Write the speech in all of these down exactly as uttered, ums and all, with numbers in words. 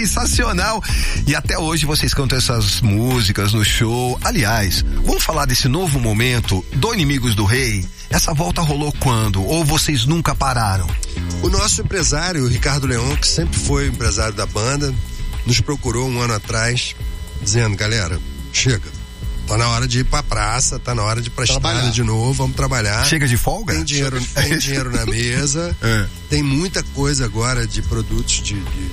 Sensacional. E até hoje vocês cantam essas músicas no show. Aliás, vamos falar desse novo momento do Inimigos do Rei. Essa volta rolou quando? Ou vocês nunca pararam? O nosso empresário, o Ricardo Leon, que sempre foi o empresário da banda, nos procurou um ano atrás, dizendo, galera, chega, tá na hora de ir pra praça, tá na hora de ir pra estrada de novo, vamos trabalhar. Chega de folga? Tem dinheiro, tem dinheiro na mesa, é. Tem muita coisa agora de produtos de, de,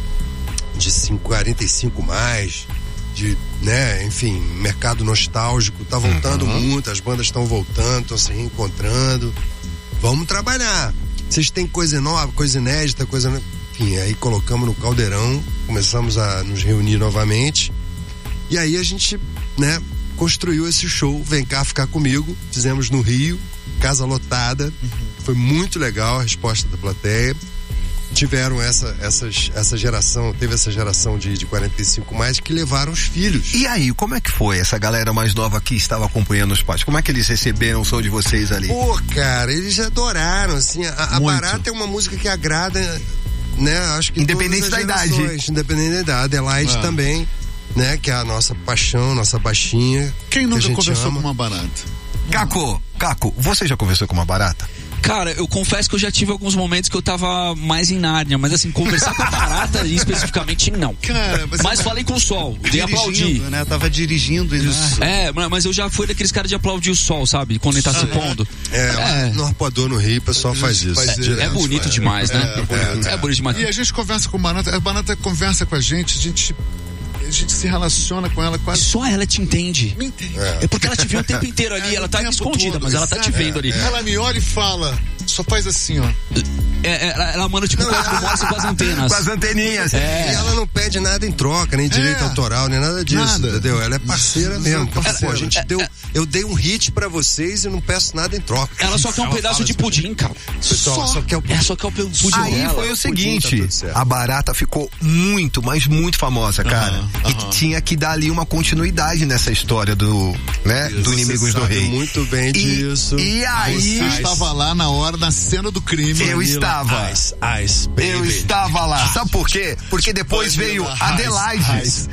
de, de quarenta e cinco mais, de, né, enfim, mercado nostálgico, tá voltando uhum. muito, as bandas estão voltando, estão se reencontrando, vamos trabalhar. Vocês têm coisa nova, coisa inédita, coisa... Enfim, aí colocamos no caldeirão, começamos a nos reunir novamente, e aí a gente, né, construiu esse show, Vem Cá Ficar Comigo, fizemos no Rio, casa lotada, uhum. Foi muito legal a resposta da plateia. Tiveram essa, essas, essa geração, teve essa geração de, de quarenta e cinco mais que levaram os filhos. E aí, como é que foi essa galera mais nova que estava acompanhando os pais? Como é que eles receberam o som de vocês ali? Pô, cara, eles adoraram, assim, a, a Barata é uma música que agrada, né, acho que independente da idade. Independente da idade, Adelaide ah. também, né, que é a nossa paixão, nossa baixinha. Quem nunca que conversou ama. com uma barata? Caco, Caco, você já conversou com uma barata? Cara, eu confesso que eu já tive alguns momentos que eu tava mais em Nárnia, mas assim, conversar com a barata especificamente não. Cara, mas, mas falei com o sol, de aplaudir. Né? Eu tava dirigindo e É, mas eu já fui daqueles caras de aplaudir o sol, sabe? Quando ele tá ah, se pondo. É, é. No Arpoador, no Rio, o pessoal faz isso. Faz é, é bonito faz. demais, né? É, é, bonito. é bonito demais. E a gente conversa com a barata, a barata conversa com a gente, a gente... A gente se relaciona com ela quase. Só ela te entende. Me entende. É, é porque ela te vê o tempo inteiro ali, é, ela tá escondida, todo, mas ela tá te vendo ali. É. Ela me olha e fala, só faz assim, ó. É, ela, ela manda tipo código Morse com as antenas. Com as anteninhas. É. E ela não pede nada em troca, nem direito é. autoral, nem nada disso, nada. Entendeu? Ela é parceira Isso. mesmo. Então, pô, a gente é, deu, é. eu dei um hit pra vocês e não peço nada em troca. Ela só quer um ela pedaço de pudim, cara. Pessoal, só, só quer o pudim. É, só quer o pudim. Aí dela. foi o seguinte, tá a Barata ficou muito, mas muito famosa, cara. Uh-huh, uh-huh. E tinha que dar ali uma continuidade nessa história do, né, Isso, do Inimigos do Rei. Muito bem e, disso. E aí... Você estava lá na hora, na cena do crime. Eu Camila. estava. Ice, ice, baby. Eu estava lá. Sabe por quê? Porque depois veio Adelaide. Ice,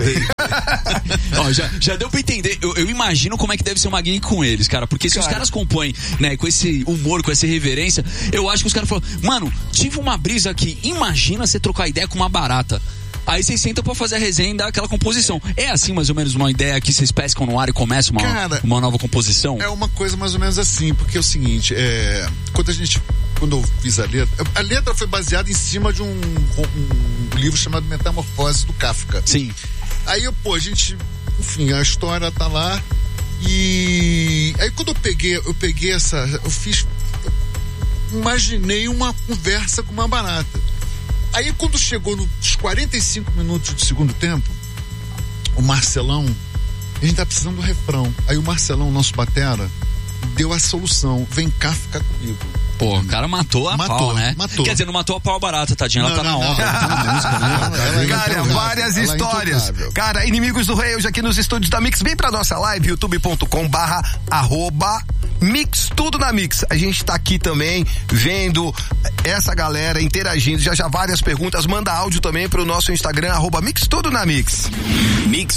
Ó, já, já deu pra entender. Eu, eu imagino como é que deve ser uma gig com eles, cara. Porque se cara. os caras compõem, né, com esse humor, com essa reverência, eu acho que os caras falam, mano, tive uma brisa aqui. Imagina você trocar ideia com uma barata. Aí vocês sentam pra fazer a resenha e dar aquela composição. É assim, mais ou menos, uma ideia que vocês pescam no ar e começam uma, Cara, uma nova composição? É uma coisa mais ou menos assim, porque é o seguinte, é, quando a gente, quando eu fiz a letra, a letra foi baseada em cima de um, um livro chamado Metamorfose, do Kafka. Sim. Aí, pô, a gente, enfim, a história tá lá e aí quando eu peguei, eu peguei essa, eu fiz, eu imaginei uma conversa com uma barata. Aí quando chegou nos quarenta e cinco minutos do segundo tempo, o Marcelão, a gente tá precisando do refrão. Aí o Marcelão, nosso batera, deu a solução, vem cá ficar comigo. Pô, o cara matou a matou, pau, né? Matou. Quer dizer, não matou a pau barata, tadinha, ela não, tá não, na obra, ela tá na música, né? Cara, várias ela histórias. É cara, Inimigos do Rei, hoje aqui nos estúdios da Mix, vem pra nossa live, youtube ponto com barra arroba Mix, tudo na Mix. A gente tá aqui também vendo essa galera interagindo, já já várias perguntas, manda áudio também pro nosso Instagram, arroba Mix, tudo na Mix. Mix